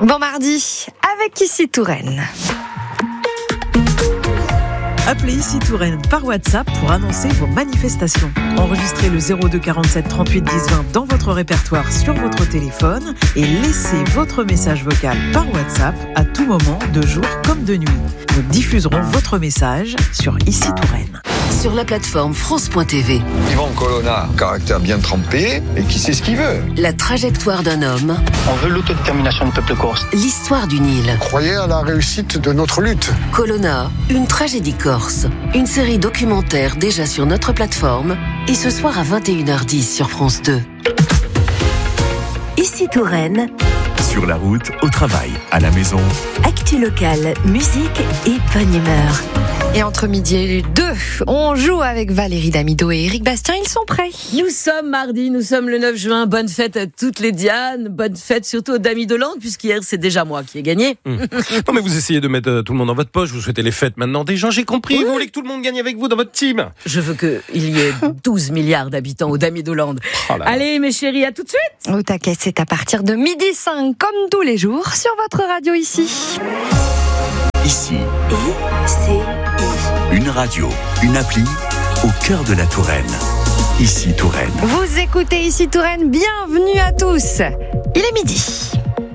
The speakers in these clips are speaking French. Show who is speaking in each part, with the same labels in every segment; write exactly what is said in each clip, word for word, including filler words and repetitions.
Speaker 1: Bon mardi, avec Ici Touraine.
Speaker 2: Appelez Ici Touraine par WhatsApp pour annoncer vos manifestations. Enregistrez le zéro deux quarante-sept trente-huit dix vingt dans votre répertoire sur votre téléphone et laissez votre message vocal par WhatsApp à tout moment, de jour comme de nuit. Nous diffuserons votre message sur Ici Touraine.
Speaker 3: Sur la plateforme France point T V.
Speaker 4: Yvan Colonna, caractère bien trempé et qui sait ce qu'il veut.
Speaker 3: La trajectoire d'un homme.
Speaker 5: On veut l'autodétermination du peuple corse.
Speaker 3: L'histoire du Nil.
Speaker 4: Croyez à la réussite de notre lutte.
Speaker 3: Colonna, une tragédie corse. Une série documentaire déjà sur notre plateforme et ce soir à vingt et une heures dix sur France deux.
Speaker 6: Ici Touraine.
Speaker 7: Sur la route, au travail, à la maison.
Speaker 6: Actu locale, musique et bonne humeur.
Speaker 1: Et entre midi et deux, on joue avec Valérie Damido et Éric Bastien, ils sont prêts.
Speaker 2: Nous sommes mardi, nous sommes le neuf juin. Bonne fête à toutes les Dianes, bonne fête surtout aux Damidoland, puisqu'hier c'est déjà moi qui ai gagné.
Speaker 8: Mmh. Non mais vous essayez de mettre euh, tout le monde dans votre poche, vous souhaitez les fêtes maintenant des gens, j'ai compris,
Speaker 2: Oui.
Speaker 8: Vous voulez que tout le monde gagne avec vous dans votre team.
Speaker 2: Je veux qu'il y ait douze milliards d'habitants au Damidoland.
Speaker 8: Oh là là.
Speaker 2: Allez mes chéris, à tout de suite.
Speaker 1: Au taquet, c'est à partir de midi cinq, comme tous les jours, sur votre radio ici.
Speaker 7: Ici,
Speaker 6: I-C-I.
Speaker 7: une radio, une appli au cœur de la Touraine. Ici Touraine.
Speaker 1: Vous écoutez Ici Touraine, bienvenue à tous. Il est midi.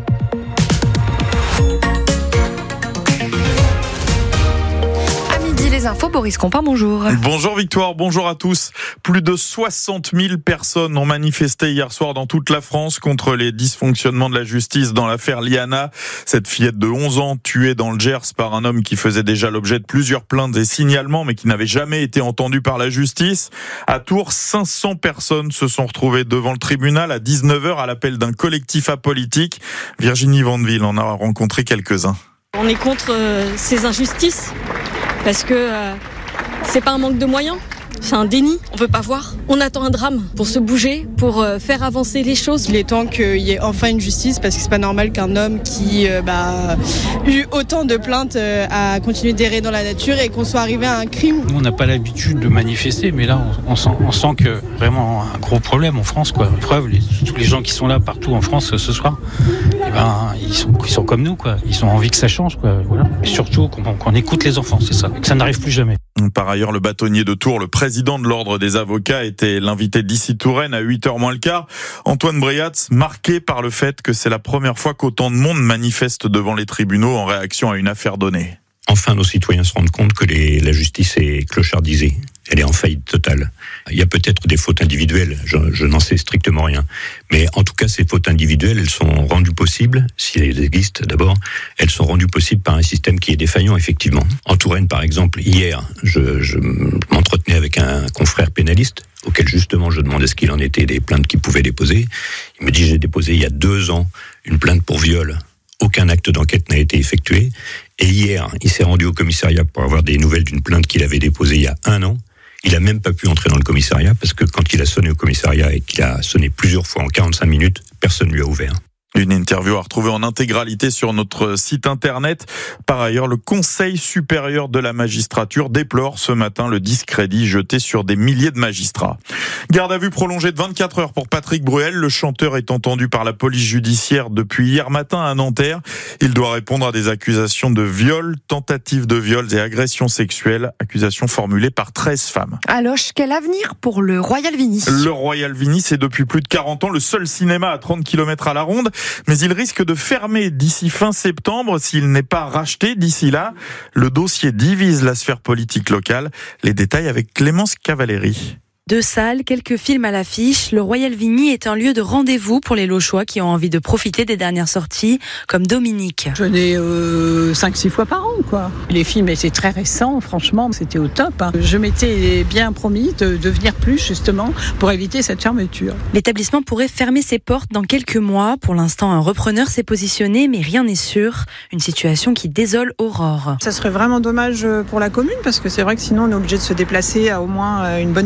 Speaker 1: À midi, les infos, Boris Compin, bonjour.
Speaker 9: Bonjour Victoire, bonjour à tous. Plus de soixante mille personnes ont manifesté hier soir dans toute la France contre les dysfonctionnements de la justice dans l'affaire Liana. Cette fillette de onze ans tuée dans le Gers par un homme qui faisait déjà l'objet de plusieurs plaintes et signalements mais qui n'avait jamais été entendu par la justice. À Tours, cinq cents personnes se sont retrouvées devant le tribunal à dix-neuf heures à l'appel d'un collectif apolitique. Virginie Vandeville en a rencontré quelques-uns.
Speaker 10: On est contre euh, ces injustices parce que euh, c'est pas un manque de moyens, c'est un déni, on veut pas voir. On attend un drame pour se bouger, pour euh, faire avancer les choses.
Speaker 11: Il est temps qu'il y ait enfin une justice parce que c'est pas normal qu'un homme qui euh, bah, a eu autant de plaintes euh, a continué d'errer dans la nature et qu'on soit arrivé à un crime.
Speaker 12: Nous, on n'a pas l'habitude de manifester, mais là, on, on, sent, on sent que vraiment un gros problème en France, quoi. Preuve, les, tous les gens qui sont là partout en France ce soir, eh ben, ils sont, ils sont comme nous, quoi. Ils ont envie que ça change, quoi. Voilà. Et surtout qu'on, qu'on écoute les enfants, c'est ça, et que ça n'arrive plus jamais.
Speaker 9: Par ailleurs, le bâtonnier de Tours, le président de l'Ordre des avocats, était l'invité d'Ici Touraine à huit heures moins le quart. Antoine Briatz, marqué par le fait que c'est la première fois qu'autant de monde manifeste devant les tribunaux en réaction à une affaire donnée.
Speaker 13: Enfin, nos citoyens se rendent compte que les, la justice est clochardisée. Elle est en faillite totale. Il y a peut-être des fautes individuelles, je, je n'en sais strictement rien. Mais en tout cas, ces fautes individuelles, elles sont rendues possibles, si elles existent d'abord, elles sont rendues possibles par un système qui est défaillant, effectivement. En Touraine, par exemple, hier, je, je m'entretenais avec un confrère pénaliste, auquel justement je demandais ce qu'il en était des plaintes qu'il pouvait déposer. Il me dit, j'ai déposé il y a deux ans une plainte pour viol. Aucun acte d'enquête n'a été effectué. Et hier, il s'est rendu au commissariat pour avoir des nouvelles d'une plainte qu'il avait déposée il y a un an. Il n'a même pas pu entrer dans le commissariat parce que quand il a sonné au commissariat et qu'il a sonné plusieurs fois en quarante-cinq minutes, personne ne lui a ouvert.
Speaker 9: Une interview à retrouver en intégralité sur notre site internet. Par ailleurs, le Conseil supérieur de la magistrature déplore ce matin le discrédit jeté sur des milliers de magistrats. Garde à vue prolongée de vingt-quatre heures pour Patrick Bruel. Le chanteur est entendu par la police judiciaire depuis hier matin à Nanterre. Il doit répondre à des accusations de viol, tentative de viol et agressions sexuelles. Accusations formulées par treize femmes.
Speaker 1: Aloche, quel avenir pour le Royal Vini ?
Speaker 9: Le Royal Vini, c'est depuis plus de quarante ans le seul cinéma à trente kilomètres à la ronde. Mais il risque de fermer d'ici fin septembre s'il n'est pas racheté d'ici là. Le dossier divise la sphère politique locale. Les détails avec Clémence Cavalieri.
Speaker 14: Deux salles, quelques films à l'affiche, le Royal Vini est un lieu de rendez-vous pour les Lochois qui ont envie de profiter des dernières sorties, comme Dominique.
Speaker 15: Je venais euh, cinq six fois par an, quoi. Les films étaient très récents, franchement, c'était au top. Hein. Je m'étais bien promis de, de venir plus, justement, pour éviter cette fermeture.
Speaker 14: L'établissement pourrait fermer ses portes dans quelques mois. Pour l'instant, un repreneur s'est positionné, mais rien n'est sûr. Une situation qui désole Aurore.
Speaker 11: Ça serait vraiment dommage pour la commune, parce que c'est vrai que sinon, on est obligé de se déplacer à au moins une bonne demi-heure pour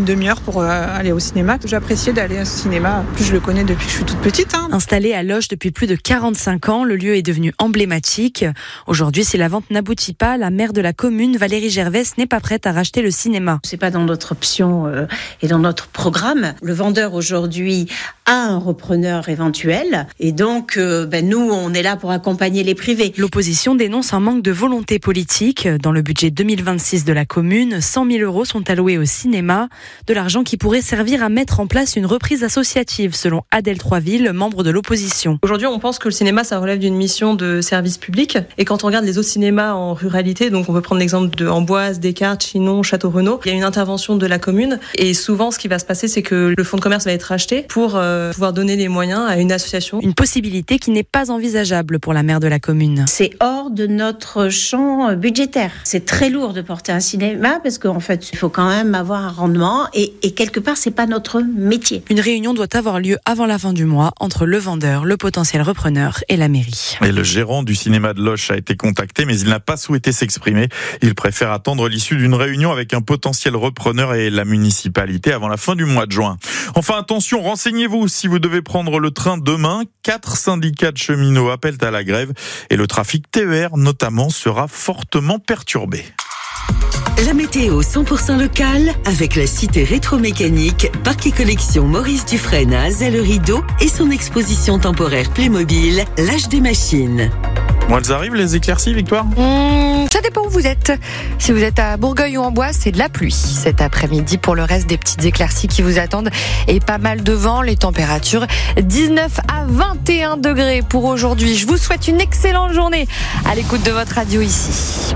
Speaker 15: pour euh, aller au cinéma. J'appréciais d'aller au cinéma. En plus, je le connais depuis que je suis toute petite. Hein.
Speaker 14: Installé à Loches depuis plus de quarante-cinq ans, le lieu est devenu emblématique. Aujourd'hui, si la vente n'aboutit pas, la maire de la commune, Valérie Gervais, n'est pas prête à racheter le cinéma.
Speaker 16: C'est pas dans notre option euh, et dans notre programme. Le vendeur aujourd'hui a un repreneur éventuel et donc euh, ben, nous, on est là pour accompagner les privés.
Speaker 14: L'opposition dénonce un manque de volonté politique. Dans le budget deux mille vingt-six de la commune, cent mille euros sont alloués au cinéma, de l'argent qui pourrait servir à mettre en place une reprise associative, selon Adèle Troisville, membre de l'opposition.
Speaker 17: Aujourd'hui, on pense que le cinéma, ça relève d'une mission de service public. Et quand on regarde les autres cinémas en ruralité, donc on peut prendre l'exemple de Amboise, Descartes, Chinon, Château-Renaud, il y a une intervention de la commune. Et souvent, ce qui va se passer, c'est que le fonds de commerce va être racheté pour euh, pouvoir donner les moyens à une association.
Speaker 14: Une possibilité qui n'est pas envisageable pour la maire de la commune.
Speaker 16: C'est hors de notre champ budgétaire. C'est très lourd de porter un cinéma parce qu'en fait, il faut quand même avoir un rendement et, et quelque part, c'est pas notre métier.
Speaker 14: Une réunion doit avoir lieu avant la fin du mois entre le vendeur, le potentiel repreneur et la mairie.
Speaker 9: Et le gérant du cinéma de Loches a été contacté, mais il n'a pas souhaité s'exprimer. Il préfère attendre l'issue d'une réunion avec un potentiel repreneur et la municipalité avant la fin du mois de juin. Enfin, attention, renseignez-vous si vous devez prendre le train demain. Quatre syndicats de cheminots appellent à la grève et le trafic T E R notamment sera fortement perturbé.
Speaker 6: La météo cent pour cent locale avec la cité rétro-mécanique, parc et collection Maurice Dufresne à Azay-le-Rideau et son exposition temporaire Playmobil, l'âge des machines.
Speaker 9: Bon, elles arrivent les éclaircies, Victoire ?
Speaker 1: mmh, Ça dépend où vous êtes. Si vous êtes à Bourgogne ou Amboise, c'est de la pluie cet après-midi. Pour le reste, des petites éclaircies qui vous attendent et pas mal de vent. Les températures dix-neuf à vingt et un degrés pour aujourd'hui. Je vous souhaite une excellente journée à l'écoute de votre radio ici.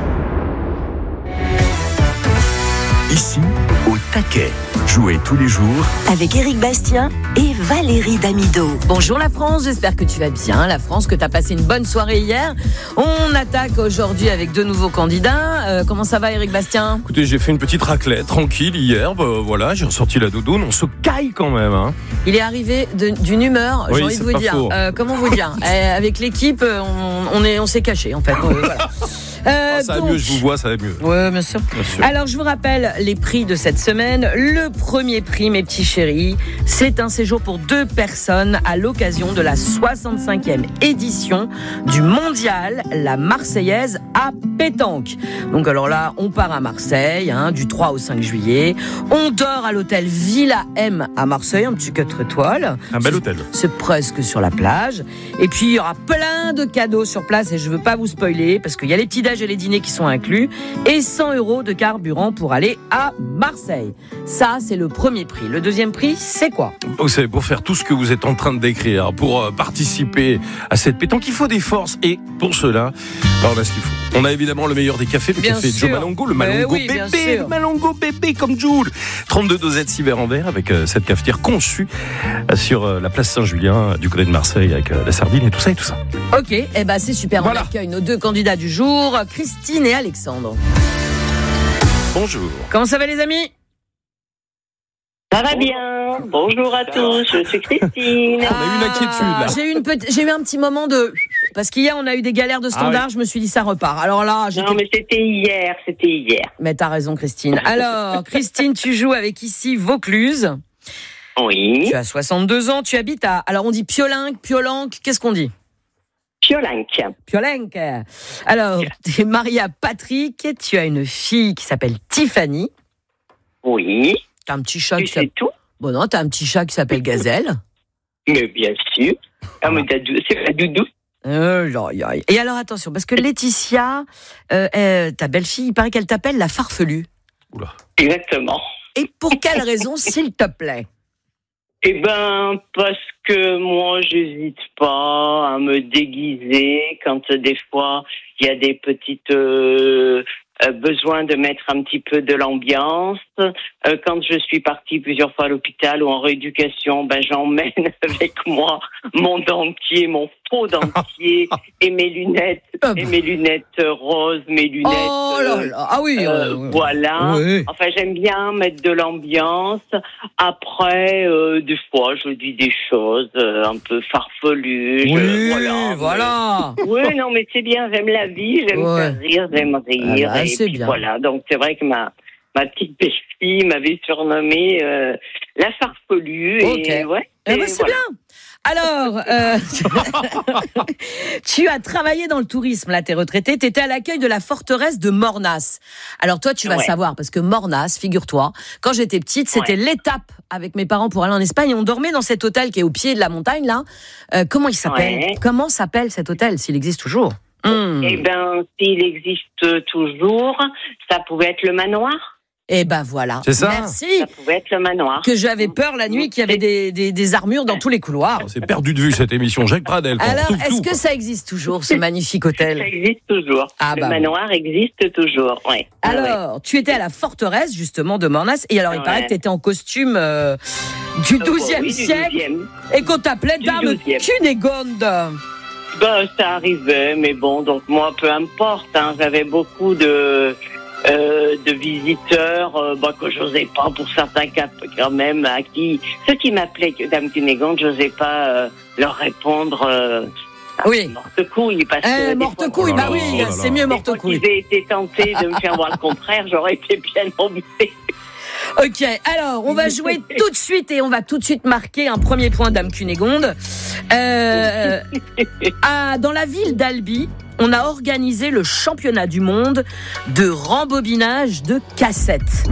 Speaker 7: Ici, au taquet. Jouez tous les jours
Speaker 6: avec Éric Bastien et Valérie Damido.
Speaker 18: Bonjour la France, j'espère que tu vas bien. La France, que tu as passé une bonne soirée hier. On attaque aujourd'hui avec deux nouveaux candidats. Euh, comment ça va, Éric Bastien ?
Speaker 8: Écoutez, j'ai fait une petite raclette tranquille hier. Bah, voilà, j'ai ressorti la doudoune. On se caille quand même. Hein.
Speaker 18: Il est arrivé de, d'une humeur,
Speaker 8: oui,
Speaker 18: j'ai envie de vous dire. Euh, comment vous dire ? euh, Avec l'équipe, on, on, est, on s'est caché en fait. Euh, voilà.
Speaker 8: Euh, ah, ça donc... va mieux, je vous vois, ça va mieux.
Speaker 18: Oui, bien sûr. bien sûr. Alors, je vous rappelle les prix de cette semaine. Le premier prix, mes petits chéris, c'est un séjour pour deux personnes à l'occasion de la soixante-cinquième édition du Mondial La Marseillaise à pétanque. Donc, alors là, on part à Marseille, hein, du trois au cinq juillet. On dort à l'hôtel Villa M à Marseille, un petit quatre étoiles.
Speaker 8: Un bel hôtel.
Speaker 18: C'est presque sur la plage. Et puis, il y aura plein de cadeaux sur place et je ne veux pas vous spoiler parce qu'il y a les petits déj et les dîners qui sont inclus et cent euros de carburant pour aller à Marseille. Ça, c'est le premier prix. Le deuxième prix, c'est quoi ?
Speaker 8: Vous savez, pour faire tout ce que vous êtes en train de décrire, pour euh, participer à cette pétanque, il faut des forces et pour cela, bah, on a ce qu'il faut. On a évidemment le meilleur des cafés, le
Speaker 18: bien
Speaker 8: café
Speaker 18: sûr.
Speaker 8: Joe Malongo, le Malongo
Speaker 18: oui,
Speaker 8: bébé, le Malongo bébé comme Jules. trente-deux dosettes six verres en verre avec euh, cette cafetière conçue euh, sur euh, la place Saint-Julien euh, du côté de Marseille avec euh, la sardine et tout ça et tout ça.
Speaker 18: Ok, et eh ben c'est super. Voilà. On accueille nos deux candidats du jour, Christine et Alexandre.
Speaker 8: Bonjour.
Speaker 18: Comment ça va les amis ?
Speaker 19: Ça va bien. Bonjour à tous, je suis Christine.
Speaker 8: Ah, on a eu une inquiétude là.
Speaker 18: J'ai eu, une petite, j'ai eu un petit moment de... Parce qu'hier, on a eu des galères de standard, ah oui. Je me suis dit, ça repart. Alors là, j'étais...
Speaker 19: Non, mais c'était hier, c'était hier.
Speaker 18: Mais t'as raison, Christine. Alors, Christine, tu joues avec ici Vaucluse.
Speaker 19: Oui.
Speaker 18: Tu as soixante-deux ans, tu habites à... Alors, on dit Piolinque, Piolenque, qu'est-ce qu'on dit ?
Speaker 19: Piolinque.
Speaker 18: Piolinque. Alors, tu es mariée à Patrick, tu as une fille qui s'appelle Tiffany.
Speaker 19: Oui.
Speaker 18: T'as un petit chat
Speaker 19: tu
Speaker 18: qui s'appelle...
Speaker 19: tout
Speaker 18: Bon non, t'as un petit chat qui s'appelle Gazelle.
Speaker 19: Mais bien sûr. Ah, mais c'est la doudou.
Speaker 18: Euh, Et alors attention, parce que Laetitia, euh, euh, ta belle-fille, il paraît qu'elle t'appelle la farfelue.
Speaker 8: Oula.
Speaker 19: Exactement.
Speaker 18: Et pour quelle raison, s'il te plaît ?
Speaker 19: Eh ben, parce que moi, j'hésite pas à me déguiser quand des fois il y a des petites euh, euh, besoins de mettre un petit peu de l'ambiance. Euh, quand je suis partie plusieurs fois à l'hôpital ou en rééducation, ben j'emmène avec moi mon dentier, mon faux dentier et mes lunettes, et mes lunettes roses, mes lunettes.
Speaker 18: Oh là là, ah oui.
Speaker 19: Euh,
Speaker 18: euh,
Speaker 19: voilà.
Speaker 18: Oui.
Speaker 19: Enfin, j'aime bien mettre de l'ambiance. Après, euh, des fois, je dis des choses euh, un peu farfelues.
Speaker 18: Oui,
Speaker 19: je, voilà.
Speaker 18: voilà.
Speaker 19: Mais... Oui, non, mais c'est bien. J'aime la vie, j'aime
Speaker 18: ouais.
Speaker 19: faire rire, j'aime rire.
Speaker 18: Ah bah,
Speaker 19: et
Speaker 18: c'est
Speaker 19: puis
Speaker 18: bien.
Speaker 19: Voilà. Donc c'est vrai que ma ma petite belle-fille m'avait surnommée euh, la farfelue.
Speaker 18: Ok.
Speaker 19: Et, ouais,
Speaker 18: Eh ben,
Speaker 19: et
Speaker 18: c'est
Speaker 19: voilà.
Speaker 18: bien. Alors, euh, tu as travaillé dans le tourisme, là, t'es retraité, t'étais à l'accueil de la forteresse de Mornas. Alors toi, tu vas
Speaker 19: Ouais.
Speaker 18: savoir, parce que Mornas, figure-toi, quand j'étais petite, c'était
Speaker 19: Ouais.
Speaker 18: l'étape avec mes parents pour aller en Espagne, et on dormait dans cet hôtel qui est au pied de la montagne, là. Euh, comment il s'appelle
Speaker 19: Ouais.
Speaker 18: Comment s'appelle cet hôtel, s'il existe toujours? Hmm.
Speaker 19: Eh ben, s'il existe toujours, ça pouvait être le manoir.
Speaker 18: Eh ben voilà.
Speaker 8: C'est ça.
Speaker 18: Merci.
Speaker 19: Ça pouvait être le manoir.
Speaker 18: Que j'avais peur la nuit qu'il y avait des, des, des armures dans tous les couloirs.
Speaker 8: On s'est perdu de vue cette émission. Jacques Pradel. quand
Speaker 18: Alors,
Speaker 8: tout,
Speaker 18: est-ce
Speaker 8: tout,
Speaker 18: que
Speaker 8: quoi.
Speaker 18: ça existe toujours, ce magnifique hôtel?
Speaker 19: Ça existe toujours.
Speaker 18: Ah,
Speaker 19: le
Speaker 18: bah,
Speaker 19: manoir existe toujours. Ouais. Ah, ouais.
Speaker 18: Alors, tu étais à la forteresse, justement, de Mornas. Et alors, il
Speaker 19: Ouais.
Speaker 18: paraît que tu étais en costume euh, du douzième
Speaker 19: Oui, du
Speaker 18: siècle
Speaker 19: douzième.
Speaker 18: et qu'on t'appelait
Speaker 19: Du
Speaker 18: Dame
Speaker 19: douzième.
Speaker 18: Cunégonde.
Speaker 19: Ben, ça arrivait, mais bon, donc moi, peu importe. Hein, j'avais beaucoup de euh, de visiteurs euh, ben, que j'osais pas, pour certains cas, quand même, à qui ceux qui m'appelaient Dame Cunégonde, j'osais pas euh, leur répondre. Euh,
Speaker 18: Oui.
Speaker 19: morte couille, parce que
Speaker 18: Eh,
Speaker 19: des
Speaker 18: morte
Speaker 19: fois,
Speaker 18: couille,
Speaker 8: Oh
Speaker 18: bah
Speaker 8: là
Speaker 18: oui,
Speaker 8: là, oh là
Speaker 18: c'est
Speaker 8: là.
Speaker 18: mieux
Speaker 19: des
Speaker 18: morte
Speaker 19: fois
Speaker 18: couille.
Speaker 19: qu'ils aient été tentés de me faire voir le contraire, j'aurais été bien embêtée.
Speaker 18: Ok, alors, on va jouer tout de suite et on va tout de suite marquer un premier point, Dame Cunégonde. Euh, à, dans la ville d'Albi, on a organisé le championnat du monde de rembobinage de cassettes.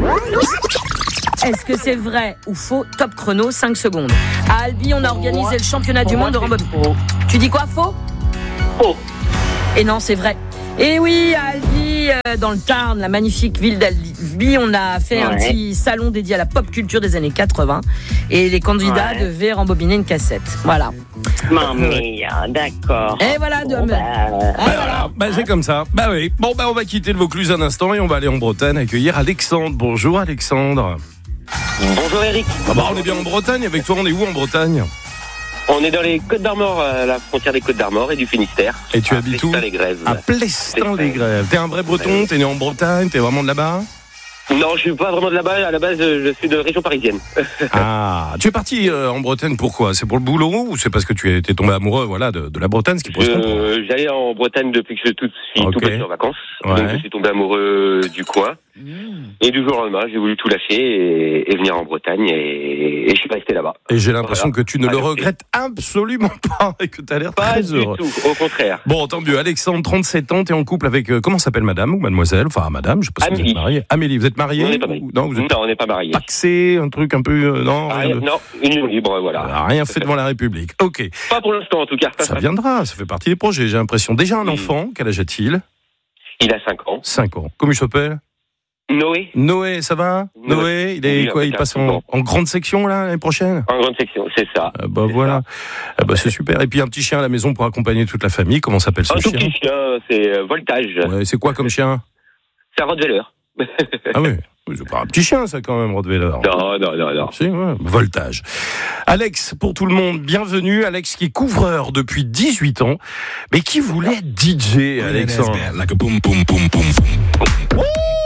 Speaker 18: Est-ce que c'est vrai ou faux? Top chrono, cinq secondes. À Albi, on a organisé le championnat du monde de rembobinage. Tu dis quoi, faux?
Speaker 19: Faux.
Speaker 18: Et non, c'est vrai. Et oui, à Albi, euh, dans le Tarn, la magnifique ville d'Albi, on a fait un
Speaker 19: Ouais.
Speaker 18: petit salon dédié à la pop culture des années quatre-vingts. Et les candidats
Speaker 19: Ouais.
Speaker 18: devaient rembobiner une cassette. Voilà.
Speaker 19: Mamma mia, d'accord.
Speaker 18: Et voilà, de...
Speaker 19: Bon, bah,
Speaker 18: Ah,
Speaker 8: Bah, voilà, bah, c'est comme ça. Bah oui. Bon, bah on va quitter le Vaucluse un instant et on va aller en Bretagne accueillir Alexandre. Bonjour Alexandre.
Speaker 20: Bonjour Eric.
Speaker 8: Ah bah on est bien en Bretagne. Avec toi, on est où en Bretagne?
Speaker 20: On est dans les Côtes d'Armor, à la frontière des Côtes d'Armor et du Finistère.
Speaker 8: Et tu habites où?
Speaker 20: Plestin-les-Grèves.
Speaker 8: À Plestin-les-Grèves. T'es un vrai breton? T'es né en Bretagne? T'es vraiment de là-bas?
Speaker 20: Non, je suis pas vraiment de là-bas. À la base, je suis de région parisienne.
Speaker 8: Ah, tu es parti euh, en Bretagne pourquoi? C'est pour le boulot ou c'est parce que tu es t'es tombé amoureux, voilà, de, de la Bretagne, ce qui pose comprendre.
Speaker 20: Je- J'allais en Bretagne depuis que je suis tout, suis
Speaker 8: Ok.
Speaker 20: tout petit en vacances.
Speaker 8: Ouais.
Speaker 20: Donc je suis tombé amoureux du coin. Et du jour au lendemain, j'ai voulu tout lâcher et, et venir en Bretagne et, et je suis resté là-bas.
Speaker 8: Et j'ai l'impression
Speaker 20: Voilà.
Speaker 8: que tu ne le
Speaker 20: Allez,
Speaker 8: regrettes absolument pas et que tu as l'air
Speaker 20: Pas
Speaker 8: très
Speaker 20: du
Speaker 8: heureux.
Speaker 20: tout, au contraire.
Speaker 8: Bon, tant mieux. Alexandre, trente-sept ans, t'es en couple avec, euh, comment s'appelle madame ou mademoiselle? Enfin, madame, je sais pas si vous
Speaker 20: Amélie.
Speaker 8: êtes mariée. Amélie, vous êtes mariée?
Speaker 20: On n'est pas mariés.
Speaker 8: ou- Non, vous êtes
Speaker 20: Non, on n'est pas mariés.
Speaker 8: paxé, un truc un peu, euh, non,
Speaker 20: Ah,
Speaker 8: rien, de-
Speaker 20: non, union libre, voilà.
Speaker 8: Ah, rien fait devant la République. Ok.
Speaker 20: Pas pour l'instant en tout cas.
Speaker 8: Ça viendra, ça fait partie des projets, j'ai l'impression. Déjà un
Speaker 20: Mm.
Speaker 8: enfant, quel âge a-t-il?
Speaker 20: Il a cinq ans.
Speaker 8: cinq ans. Comment il s'appelle?
Speaker 20: Noé,
Speaker 8: Noé, ça va?
Speaker 20: Noé.
Speaker 8: Noé, il est
Speaker 20: Oui,
Speaker 8: quoi? Il
Speaker 20: impeccable,
Speaker 8: passe
Speaker 20: tout
Speaker 8: en,
Speaker 20: bon.
Speaker 8: en grande section, là, l'année prochaine?
Speaker 20: en grande section, c'est ça.
Speaker 8: Ah bah voilà. Ah bah c'est super. Et puis un petit chien à la maison pour accompagner toute la famille. Comment s'appelle ce
Speaker 20: Un tout
Speaker 8: chien?
Speaker 20: petit chien, c'est euh, Voltage.
Speaker 8: Ouais, c'est quoi comme chien?
Speaker 20: C'est un Rottweiler.
Speaker 8: Ah oui, oui, c'est pas un petit chien ça quand même, Rottweiler.
Speaker 20: Non, non, non, non.
Speaker 8: Si, ouais. Voltage. Alex, pour tout le monde, bienvenue. Alex qui est couvreur depuis dix-huit ans, mais qui voulait D J, Alexandre. Wouh!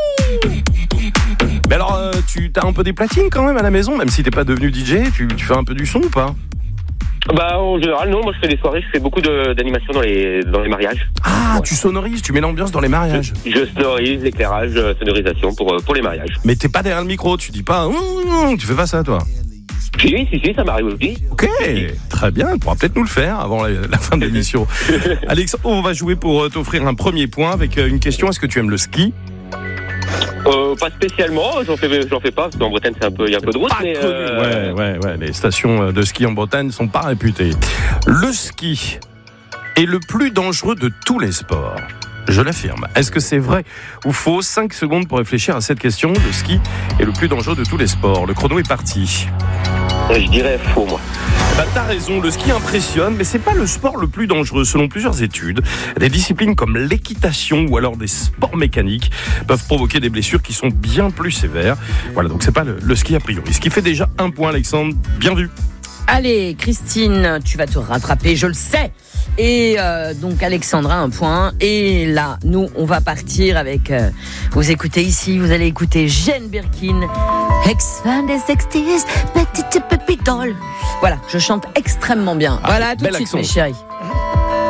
Speaker 8: Mais alors, euh, tu as un peu des platines quand même à la maison, même si t'es pas devenu D J, tu, tu fais un peu du son ou pas?
Speaker 20: Bah, en général, non. Moi, je fais des soirées, je fais beaucoup de- d'animations dans les, dans les mariages.
Speaker 8: Ah, tu sonorises, tu mets l'ambiance dans les mariages.
Speaker 20: Je sonorise, l'éclairage, euh, sonorisation pour, euh, pour les mariages.
Speaker 8: Mais t'es pas derrière le micro, tu dis pas, Hum, hum, tu fais pas ça toi.
Speaker 20: Si, si, si, ça m'arrive aussi.
Speaker 8: Ok, très bien, tu pourras peut-être nous le faire avant la, la fin de l'émission. Alex, on va jouer pour euh, t'offrir un premier point avec euh, une question. Est-ce que tu aimes le ski?
Speaker 20: Euh, pas spécialement, j'en fais, j'en fais pas, parce qu'en Bretagne, c'est un peu, il y a un peu de route,
Speaker 8: Pas
Speaker 20: mais,
Speaker 8: connu.
Speaker 20: euh,
Speaker 8: Ouais, ouais, ouais, les stations de ski en Bretagne sont pas réputées. Le ski est le plus dangereux de tous les sports. Je l'affirme. Est-ce que c'est vrai ou faux? cinq secondes pour réfléchir à cette question. Le ski est le plus dangereux de tous les sports. Le chrono est parti.
Speaker 20: je dirais faux, moi.
Speaker 8: Bah, t'as raison, le ski impressionne, mais c'est pas le sport le plus dangereux. Selon plusieurs études, des disciplines comme l'équitation ou alors des sports mécaniques peuvent provoquer des blessures qui sont bien plus sévères. Voilà, donc c'est pas le, le ski a priori. Ce qui fait déjà un point, Alexandre. Bien vu.
Speaker 18: Allez, Christine, tu vas te rattraper, je le sais. Et euh, donc Alexandra, un point. Et là, nous, on va partir avec... Euh, vous écoutez ici, vous allez écouter Jane Birkin. Ex-fan des sixties, petite baby doll. Voilà, je chante extrêmement bien.
Speaker 8: Ah,
Speaker 18: voilà, tout de
Speaker 8: bel
Speaker 18: suite,
Speaker 8: accent.
Speaker 18: mes chéris.